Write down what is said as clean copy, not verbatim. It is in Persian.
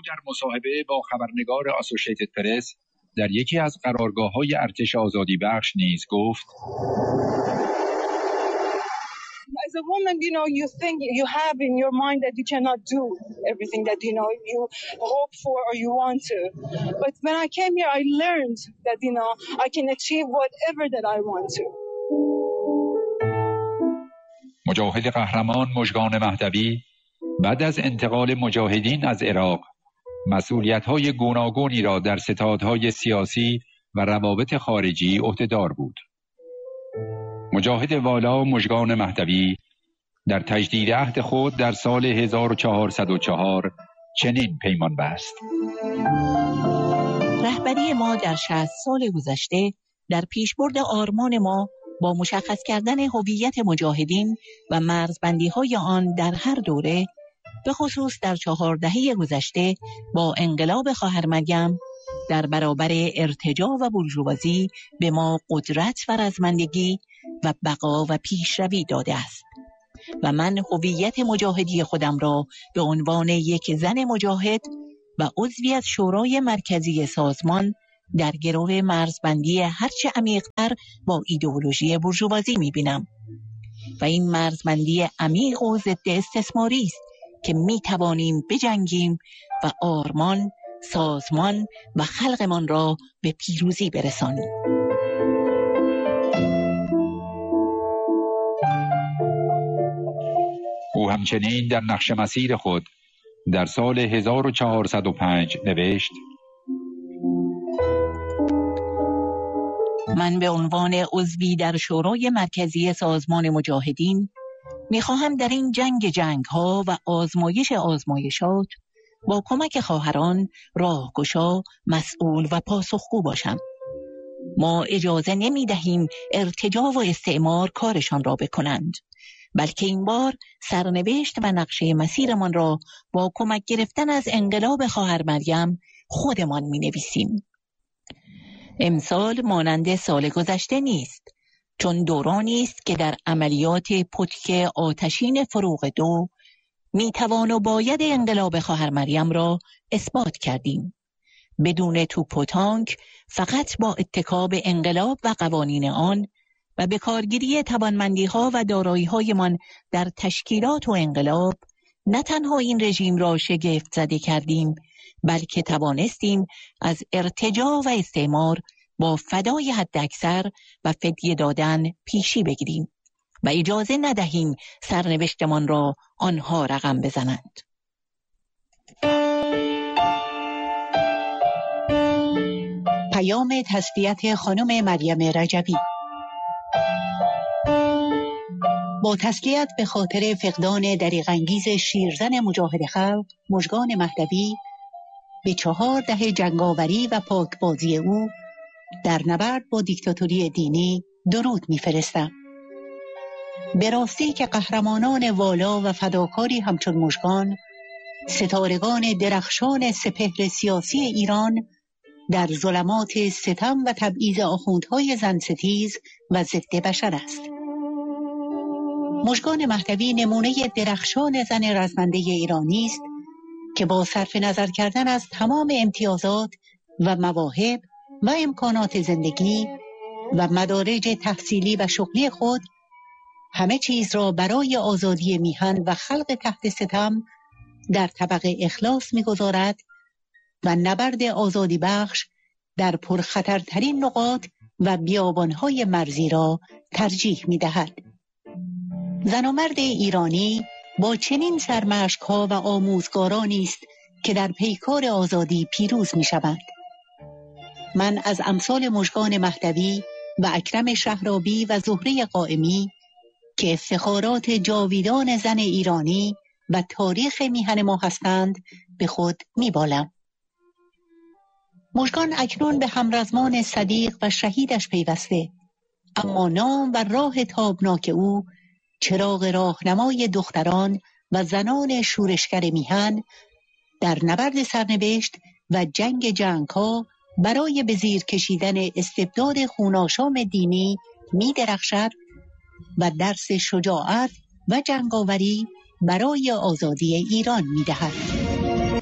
در مصاحبه با خبرنگار آسوشیتد پرس در یکی از قرارگاه‌های ارتش آزادی بخش نیز گفت: As a woman, you think you have in your mind that you cannot do everything that you hope for or you want to. But when I came here, I learned that I can achieve whatever that I want to. مجاهد قهرمان مژگان مهدوی بعد از انتقال مجاهدین از عراق مسئولیت‌های گوناگونی را در ستادهای سیاسی و روابط خارجی عهده‌دار بود. مجاهد والا مژگان مهدوی در تجدید عهد خود در سال 1404 چنین پیمان بست: رهبری ما در 60 سال گذشته در پیشبرد آرمان ما با مشخص کردن هویت مجاهدین و مرزبندی‌های آن در هر دوره، به خصوص در 4 دهه گذشته با انقلاب خواهر مریم، در برابر ارتجاع و بورژوازی به ما قدرت و رزمندگی و بقا و پیشروی داده است و من هویت مجاهدی خودم را به عنوان یک زن مجاهد و عضوی از شورای مرکزی سازمان در گرو مرزبندی هرچه عمیق‌تر با ایدئولوژی بورژوازی می‌بینم و این مرزبندی عمیق و ضد استثماری است که می‌توانیم بجنگیم و آرمان، سازمان و خلقمان را به پیروزی برسانیم. او همچنین در نقش مسیر خود در سال 1405 نوشت: من به عنوان عضوی در شورای مرکزی سازمان مجاهدین میخواهم در این جنگ‌ها و آزمایشات با کمک خواهران راهگشا، مسئول و پاسخگو باشم. ما اجازه نمیدهیم ارتجاع و استعمار کارشان را بکنند، بلکه این بار سرنوشت و نقشه مسیرمان را با کمک گرفتن از انقلاب خواهر مریم خودمان مینویسیم. امسال مانند سال گذشته نیست، چون دورانی است که در عملیات پتک آتشین فروغ 2 میتوان و باید انقلاب خواهر مریم را اثبات کردیم. بدون توپ و تانک، فقط با اتکا به انقلاب و قوانین آن و به کارگیری توانمندی‌ها و دارایی‌هایمان در تشکیلات و انقلاب، نه تنها این رژیم را شگفت زده کردیم، بلکه توانستیم از ارتجاع و استعمار با فدای حداکثر و فدیه دادن پیشی بگیریم و اجازه ندهیم سرنوشتمان را آنها رقم بزنند. پیام تسلیت خانم مریم رجبی. با تسلیت به خاطر فقدان دریغ‌انگیز شیرزن مجاهد خلق مژگان مهدوی، به 4 دهه جنگاوری و پاکبازی او در نبرد با دیکتاتوری دینی درود می‌فرستم. به راستی که قهرمانان والا و فداکاری همچون مژگان، ستارگان درخشان سپهر سیاسی ایران، در ظلمات ستم و تبعیض آخوندهای زنستیز و ضد بشر است. مژگان مهدوی نمونه درخشان زن رزمنده ایرانی است که با صرف نظر کردن از تمام امتیازات و مواهب و امکانات زندگی و مدارج تحصیلی و شغلی خود، همه چیز را برای آزادی میهن و خلق تحت ستم در طبق اخلاص می‌گذارد و نبرد آزادی بخش در پرخطرترین نقاط و بیابانهای مرزی را ترجیح می‌دهد. زن و مرد ایرانی با چنین سرمشق‌ها و آموزگارانی است که در پیکار آزادی پیروز می‌شوند. من از امثال مژگان مهدوی و اکرم شهرابی و زهره قائمی که افتخارات جاویدان زن ایرانی و تاریخ میهن ما هستند به خود میبالم. مژگان اکنون به همرزمان صدیق و شهیدش پیوسته، اما نام و راه تابناک او چراغ راهنمای دختران و زنان شورشگر میهن در نبرد سرنوشت و جنگ‌ها برای به زیر کشیدن استبداد خوناشام دینی می‌درخشد و درس شجاعت و جنگاوری برای آزادی ایران می‌دهد.